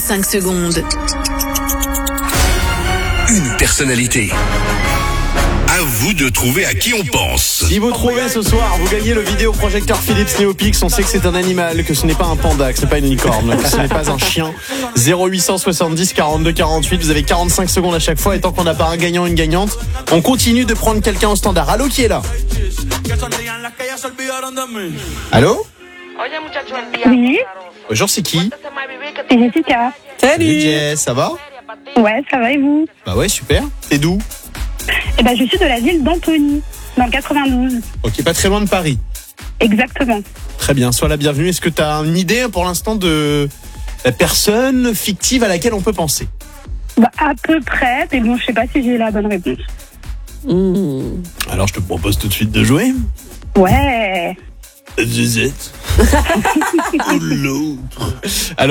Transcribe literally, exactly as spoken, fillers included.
cinq secondes. Une personnalité. À vous de trouver à qui on pense. Si vous trouvez ce soir, vous gagnez le vidéoprojecteur Philips Neopix. On sait que c'est un animal, que ce n'est pas un panda, que ce n'est pas une licorne, que ce n'est pas un chien. zéro huit cent soixante-dix quarante-deux quarante-huit. Vous avez quarante-cinq secondes à chaque fois. Et tant qu'on n'a pas un gagnant, une gagnante, on continue de prendre quelqu'un au standard. Allô, qui est là? Allô? Oui, Bonjour, c'est qui? c'est Jessica. Salut Jess, ça va? Ouais, ça va et vous? Bah ouais, super. T'es d'où? Eh ben, je suis de la ville d'Antony, dans le quatre-vingt-douze. Ok, pas très loin de Paris. Exactement. Très bien, sois la bienvenue. Est-ce que tu as une idée pour l'instant de la personne fictive à laquelle on peut penser? Bah, à peu près, mais bon, je sais pas si j'ai la bonne réponse. Mmh. Alors je te propose tout de suite de jouer. Ouais. Zizette. Ou l'autre. Alors